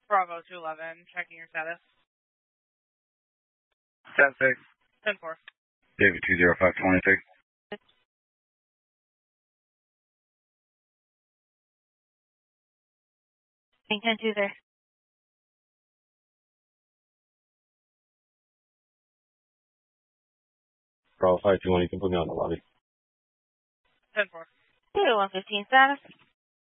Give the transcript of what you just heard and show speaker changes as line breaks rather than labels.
Bravo 211, checking your status.
10-6.
10-4.
David 20526.
King 10-2 there.
Bravo 521, you can put me on the lobby.
10-4.
115 status.